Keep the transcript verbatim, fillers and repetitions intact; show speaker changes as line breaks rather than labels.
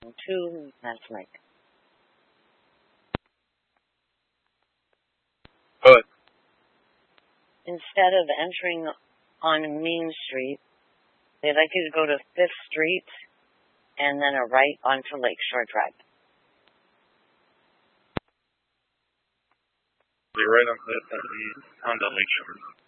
Station two, that's Mike.
Good.
Instead of entering on Main Street, they'd like you to go to Fifth Street and then a right onto Lakeshore Drive.
You're right on Fifth, onto Lakeshore.